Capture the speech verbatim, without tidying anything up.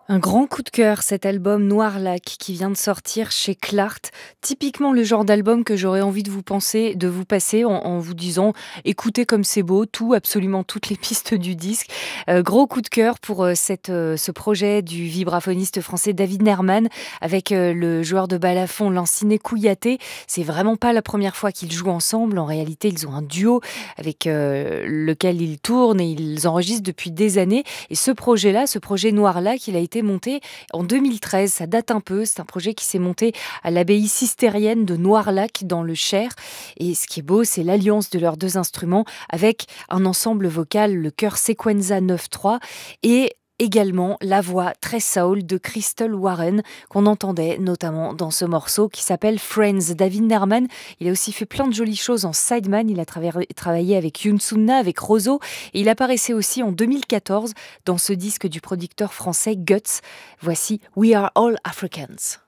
Un grand coup de cœur, cet album Noir Lac qui vient de sortir chez Clart. Typiquement le genre d'album que j'aurais envie de vous penser, de vous passer en, en vous disant écoutez comme c'est beau, tout, absolument toutes les pistes du disque. Euh, gros coup de cœur pour euh, cette, euh, ce projet du vibraphoniste français David Nerman avec euh, le joueur de balafon Lanciné Kouyaté. C'est vraiment pas la première fois qu'ils jouent ensemble. En réalité, ils ont un duo avec euh, lequel ils tournent et ils enregistrent depuis des années. Et ce projet-là, ce projet Noir Lac, il a été monté en deux mille treize. Ça date un peu. C'est un projet qui s'est monté à l'abbaye cistérienne de Noirlac dans le Cher. Et ce qui est beau, c'est l'alliance de leurs deux instruments avec un ensemble vocal, le chœur Sequenza neuf trois et également la voix très soul de Crystal Warren qu'on entendait notamment dans ce morceau qui s'appelle Friends. David Nerman, il a aussi fait plein de jolies choses en sideman. Il a trava- travaillé avec Younsouna, avec Rozo et il apparaissait aussi en deux mille quatorze dans ce disque du producteur français Guts. Voici We Are All Africans.